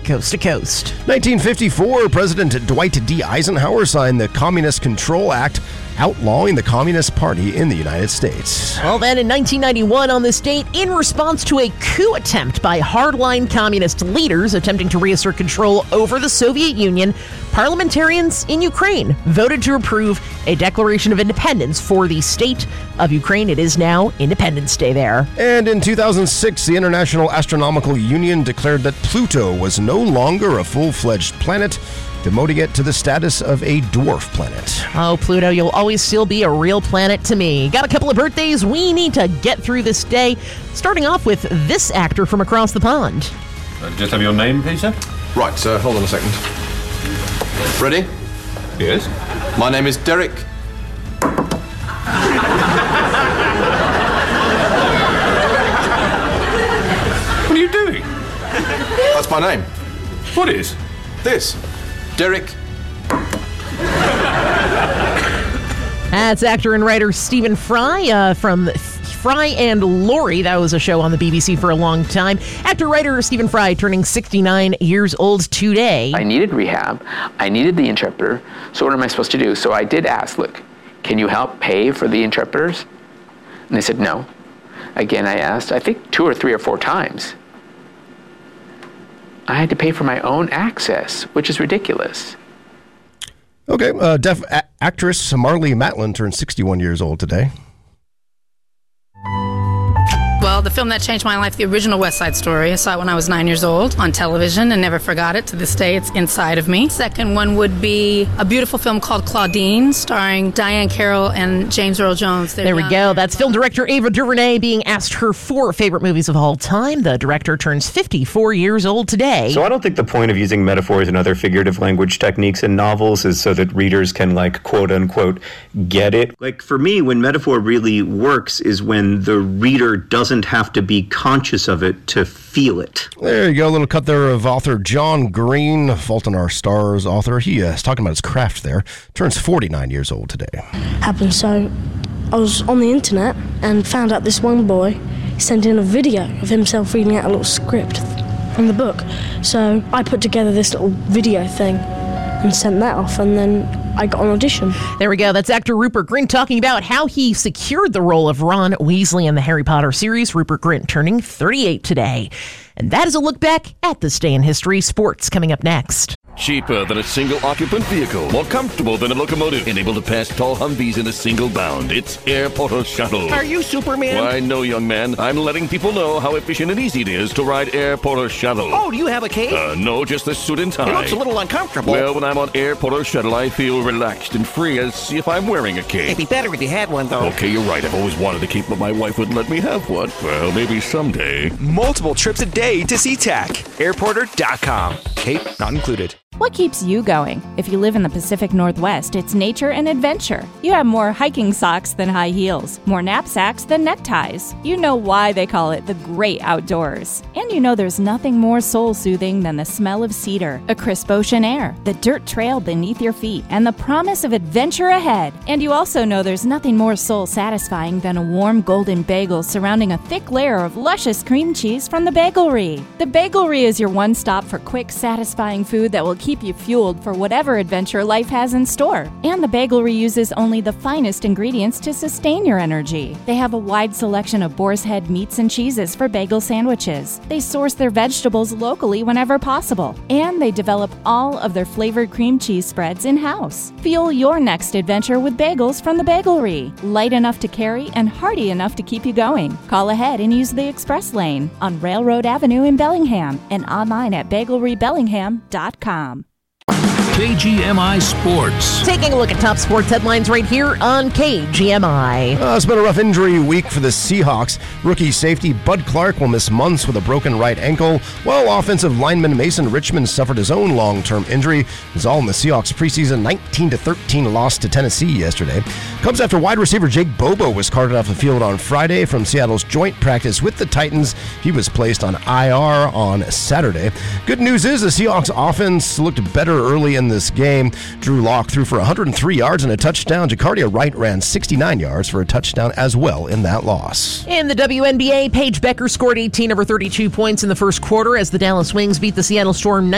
coast to coast. 1954, President Dwight D. Eisenhower signed the Communist Control Act, outlawing the Communist Party in the United States. Well, then in 1991, on this date, in response to a coup attempt by hardline communist leaders attempting to reassert control over the Soviet Union, parliamentarians in Ukraine voted to approve a declaration of independence for the state of Ukraine. It is now Independence Day there. And in 2006, the International Astronomical Union declared that Pluto was no longer a full-fledged planet, demoting it to the status of a dwarf planet. Oh, Pluto, you'll always still be a real planet to me. Got a couple of birthdays we need to get through this day, starting off with this actor from across the pond. Just have your name, please, sir? Right, sir, hold on a second. Ready? Yes. My name is Derek. What are you doing? That's my name. What is? This. Derek. That's actor and writer Stephen Fry from Fry and Laurie. That was a show on the BBC for a long time. Actor-writer Stephen Fry turning 69 years old today. I needed rehab. I needed the interpreter. So what am I supposed to do? So I did ask, look, can you help pay for the interpreters? And they said no. Again, I asked, I think 2 or 3 or 4 times. I had to pay for my own access, which is ridiculous. Okay, deaf actress Marlee Matlin turned 61 years old today. Well, the film that changed my life, the original West Side Story. I saw it when I was 9 years old on television and never forgot it. To this day, it's inside of me. Second one would be a beautiful film called Claudine, starring Diane Carroll and James Earl Jones. There we go. That's film director Ava DuVernay being asked her 4 favorite movies of all time. The director turns 54 years old today. So I don't think the point of using metaphors and other figurative language techniques in novels is so that readers can, like, quote unquote, get it. Like, for me, when metaphor really works is when the reader doesn't have to be conscious of it to feel it. There you go, a little cut there of author John Green, Fault in Our Stars author. He is talking about his craft there. Turns 49 years old today. Happened so I was on the internet and found out this one boy sent in a video of himself reading out a little script from the book. So I put together this little video thing and sent that off, and then I got an audition. There we go. That's actor Rupert Grint talking about how he secured the role of Ron Weasley in the Harry Potter series. Rupert Grint turning 38 today. And that is a look back at this day in history. Sports coming up next. Cheaper than a single-occupant vehicle. More comfortable than a locomotive. And able to pass tall Humvees in a single bound. It's Air Porter Shuttle. Are you Superman? Why, no, young man. I'm letting people know how efficient and easy it is to ride Air Porter Shuttle. Oh, do you have a cape? No, just the suit and tie. It looks a little uncomfortable. Well, when I'm on Air Porter Shuttle, I feel relaxed and free as if I'm wearing a cape. It'd be better if you had one, though. Okay, you're right. I've always wanted a cape, but my wife wouldn't let me have one. Well, maybe someday. Multiple trips a day to SeaTac. Airporter.com. Cape not included. What keeps you going? If you live in the Pacific Northwest, it's nature and adventure. You have more hiking socks than high heels, more knapsacks than neckties. You know why they call it the great outdoors. And you know there's nothing more soul-soothing than the smell of cedar, a crisp ocean air, the dirt trail beneath your feet, and the promise of adventure ahead. And you also know there's nothing more soul-satisfying than a warm golden bagel surrounding a thick layer of luscious cream cheese from the Bagelry. The Bagelry is your one stop for quick, satisfying food that will keep you fueled for whatever adventure life has in store. And the Bagelry uses only the finest ingredients to sustain your energy. They have a wide selection of boar's head meats and cheeses for bagel sandwiches. They source their vegetables locally whenever possible. And they develop all of their flavored cream cheese spreads in-house. Fuel your next adventure with bagels from the Bagelry. Light enough to carry and hearty enough to keep you going. Call ahead and use the Express Lane on Railroad Avenue in Bellingham and online at bagelrybellingham.com. KGMI Sports. Taking a look at top sports headlines right here on KGMI. It's been a rough injury week for the Seahawks. Rookie safety Bud Clark will miss months with a broken right ankle, while offensive lineman Mason Richmond suffered his own long-term injury. It was all in the Seahawks' preseason 19-13 loss to Tennessee yesterday. Cubs after wide receiver Jake Bobo was carted off the field on Friday from Seattle's joint practice with the Titans. He was placed on IR on Saturday. Good news is the Seahawks offense looked better early in this game. Drew Lock threw for 103 yards and a touchdown. Jacardia Wright ran 69 yards for a touchdown as well in that loss. In the WNBA, Paige Becker scored 18 of her 32 points in the first quarter as the Dallas Wings beat the Seattle Storm